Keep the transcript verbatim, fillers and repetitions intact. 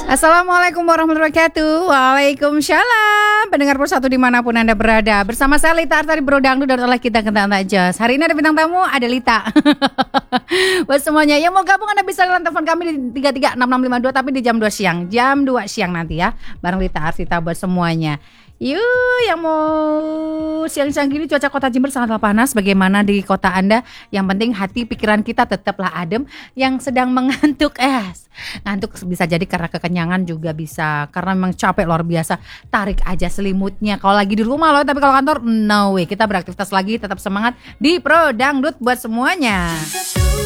Assalamualaikum warahmatullahi wabarakatuh. Waalaikumsalam. Pendengar persatu dimanapun Anda berada, bersama saya Lita Artari Bro Dangdut dan oleh kita Kentang Tak Jas. Hari ini ada bintang tamu, ada Lita. Buat semuanya yang mau gabung Anda bisa telepon kami di tiga tiga enam enam lima dua, tapi di jam dua siang. Jam dua siang nanti ya, bareng Lita Arsita buat semuanya. Yuk, yang mau siang-siang gini cuaca kota Jember sangatlah panas. Bagaimana di kota Anda? Yang penting hati pikiran kita tetaplah adem. Yang sedang mengantuk, eh ngantuk bisa jadi karena kekenyangan, juga bisa karena memang capek luar biasa. Tarik aja selimutnya kalau lagi di rumah loh, tapi kalau kantor no way. Kita beraktivitas lagi, tetap semangat di Pro Dangdut buat semuanya.